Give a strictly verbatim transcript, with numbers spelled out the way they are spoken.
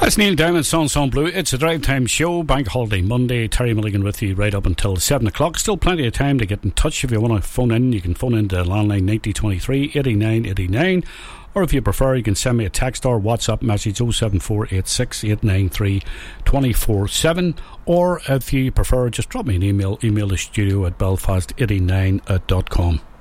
That's Neil Diamond, Son Son Blue. It's a drive time show, Bank Holiday Monday. Terry Milligan with you right up until seven o'clock. Still plenty of time to get in touch. If you want to phone in, you can phone in to landline ninety twenty-three eighty-nine eighty-nine. Or if you prefer, you can send me a text or WhatsApp message oh seven four eight six eight nine three two four seven. Or if you prefer, just drop me an email. Email the studio at belfast eighty-nine dot com.